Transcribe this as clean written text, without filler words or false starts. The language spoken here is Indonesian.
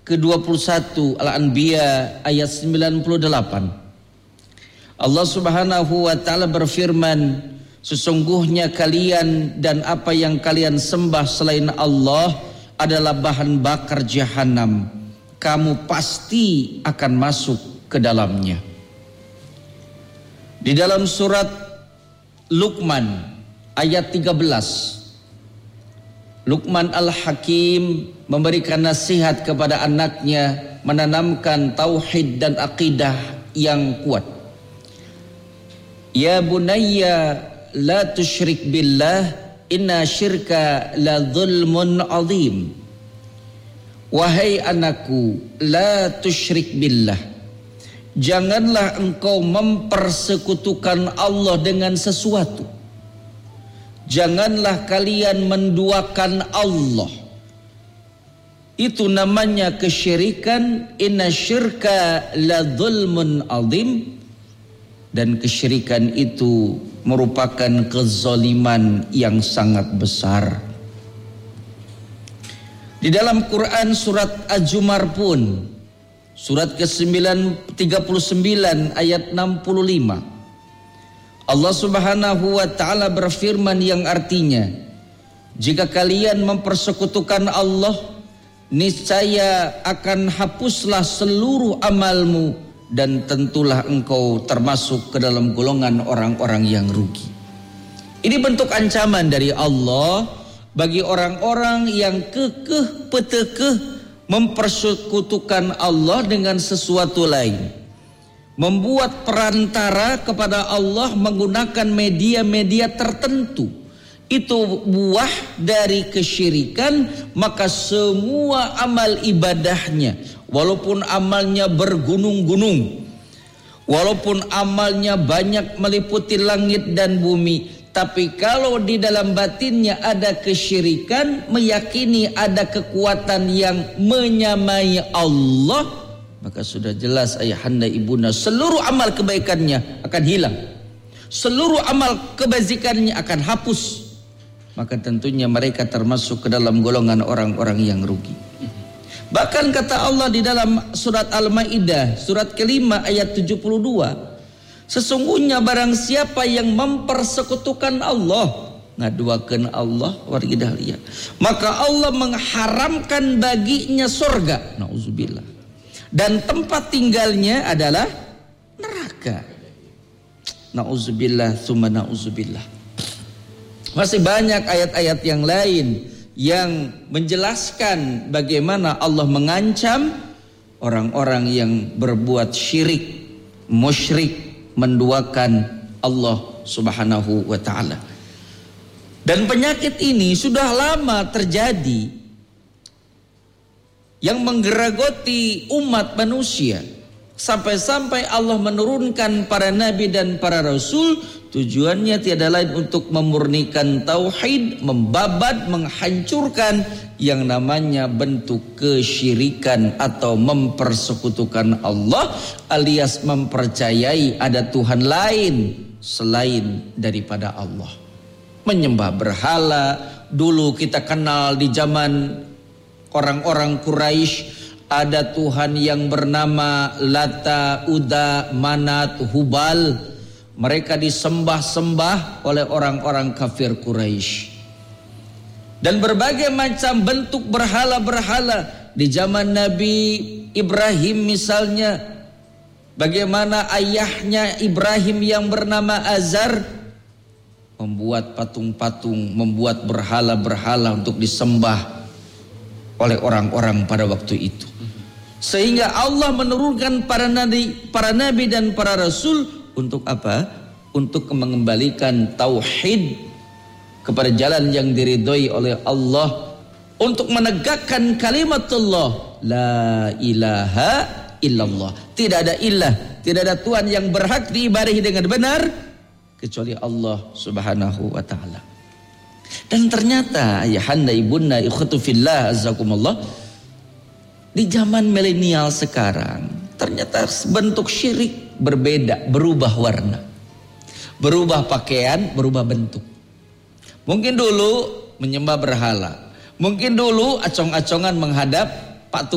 ke-21 Al-Anbiya ayat 98. Allah Subhanahu wa taala berfirman, sesungguhnya kalian dan apa yang kalian sembah selain Allah adalah bahan bakar jahanam. Kamu pasti akan masuk ke dalamnya. Di dalam surat Luqman ayat 13, Luqman Al-Hakim memberikan nasihat kepada anaknya menanamkan tauhid dan akidah yang kuat. Ya bunayya la tusyrik billah inna syirka la zulmun azim. Wahai anakku, la tusyrik billah, janganlah engkau mempersekutukan Allah dengan sesuatu. Janganlah kalian menduakan Allah. Itu namanya kesyirikan. Inna syirka la zulmun azim. Dan kesyirikan itu merupakan kezaliman yang sangat besar. Di dalam Quran surat Az-Zumar pun, surat ke-39 ayat 65, Allah Subhanahu wa taala berfirman yang artinya, jika kalian mempersekutukan Allah, niscaya akan hapuslah seluruh amalmu dan tentulah engkau termasuk ke dalam golongan orang-orang yang rugi. Ini bentuk ancaman dari Allah bagi orang-orang yang kekeh petekeh mempersekutukan Allah dengan sesuatu lain. Membuat perantara kepada Allah menggunakan media-media tertentu. Itu buah dari kesyirikan. Maka semua amal ibadahnya, walaupun amalnya bergunung-gunung, walaupun amalnya banyak meliputi langit dan bumi, tapi kalau di dalam batinnya ada kesyirikan, meyakini ada kekuatan yang menyamai Allah, maka sudah jelas ayahanda ibunda, seluruh amal kebaikannya akan hilang, seluruh amal kebajikannya akan hapus. Maka tentunya mereka termasuk ke dalam golongan orang-orang yang rugi. Bahkan kata Allah di dalam surat Al-Maidah surat kelima ayat 72, sesungguhnya barang siapa yang mempersekutukan Allah, ngaduakeun Allah waridah liya, maka Allah mengharamkan baginya surga, nauzubillah, dan tempat tinggalnya adalah neraka. Nauzubillah tsumma nauzubillah. Masih banyak ayat-ayat yang lain yang menjelaskan bagaimana Allah mengancam orang-orang yang berbuat syirik, musyrik, menduakan Allah Subhanahu wa taala. Dan penyakit ini sudah lama terjadi yang menggerogoti umat manusia, sampai-sampai Allah menurunkan para nabi dan para rasul. Tujuannya tiada lain untuk memurnikan tauhid, membabat, menghancurkan yang namanya bentuk kesyirikan atau mempersekutukan Allah, alias mempercayai ada Tuhan lain selain daripada Allah. Menyembah berhala. Dulu kita kenal di zaman orang-orang Quraisy, ada Tuhan yang bernama Lata, Uda, Manat, Hubal. Mereka disembah-sembah oleh orang-orang kafir Quraisy. Dan berbagai macam bentuk berhala-berhala. Di zaman Nabi Ibrahim misalnya, bagaimana ayahnya Ibrahim yang bernama Azar membuat patung-patung, membuat berhala-berhala untuk disembah oleh orang-orang pada waktu itu. Sehingga Allah menurunkan para nabi dan para rasul untuk apa? Untuk mengembalikan tauhid kepada jalan yang diridhoi oleh Allah, untuk menegakkan kalimatullah la ilaha illallah. Tidak ada ilah, tidak ada Tuhan yang berhak diibadahi dengan benar kecuali Allah Subhanahu wa taala. Dan ternyata ayahanda ibunda ikhwatu fillah azakumullah, di zaman milenial sekarang ternyata bentuk syirik berbeda, berubah warna, berubah pakaian, berubah bentuk. Mungkin dulu menyembah berhala, mungkin dulu acong-acongan menghadap patung